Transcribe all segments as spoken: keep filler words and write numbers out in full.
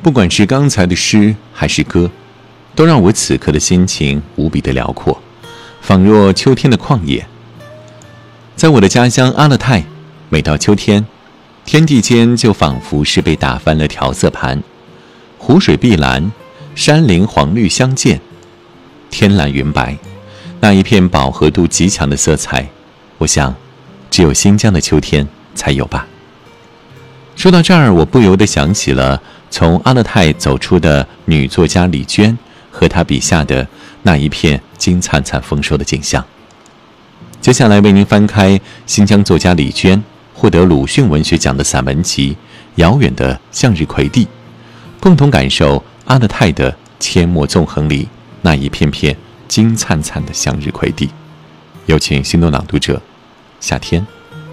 不管是刚才的诗还是歌，都让我此刻的心情无比的辽阔，仿若秋天的旷野。在我的家乡阿勒泰，每到秋天，天地间就仿佛是被打翻了调色盘，湖水碧蓝，山林黄绿相间，天蓝云白，那一片饱和度极强的色彩，我想只有新疆的秋天才有吧。说到这儿，我不由得想起了从阿勒泰走出的女作家李娟和她笔下的那一片金灿灿丰收的景象。接下来为您翻开新疆作家李娟获得鲁迅文学奖的散文集《遥远的向日葵地》，共同感受阿勒泰的阡陌纵横里那一片片金灿灿的向日葵地。有请心动朗读者夏天。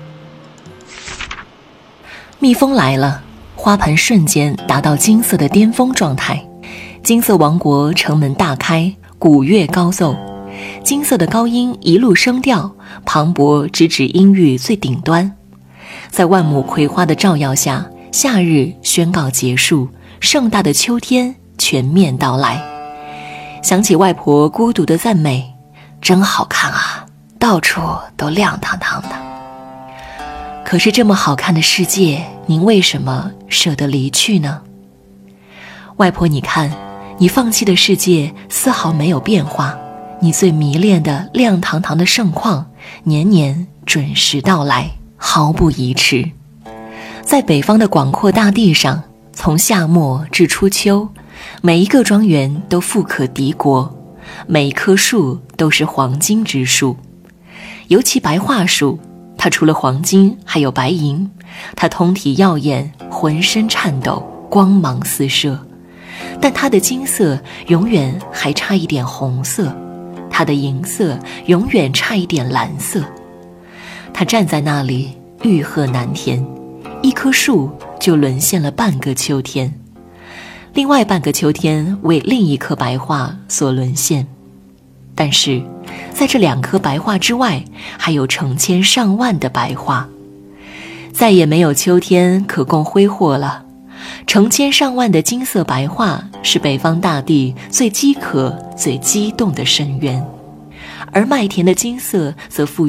蜜蜂来了，花盘瞬间达到金色的巅峰状态，金色王国城门大开，鼓乐高奏，金色的高音一路升调，磅礴直指音域最顶端。在万亩葵花的照耀下，夏日宣告结束，盛大的秋天全面到来。想起外婆孤独的赞美，真好看啊，到处都亮堂堂的。可是这么好看的世界，您为什么舍得离去呢？外婆，你看，你放弃的世界丝毫没有变化，你最迷恋的亮堂堂的盛况，年年准时到来，毫不移迟。在北方的广阔大地上，从夏末至初秋，每一个庄园都富可敌国，每一棵树都是黄金之树。尤其白桦树，它除了黄金还有白银，它通体耀眼，浑身颤抖，光芒四射。但它的金色永远还差一点红色，它的银色永远差一点蓝色。它站在那里欲壑难填，一棵树就沦陷了半个秋天，另外半个秋天为另一棵白桦所沦陷。但是在这两棵白桦之外，还有成千上万的白桦，再也没有秋天可供挥霍了。成千上万的金色白桦是北方大地最饥渴最激动的深渊，而麦田的金色则赋予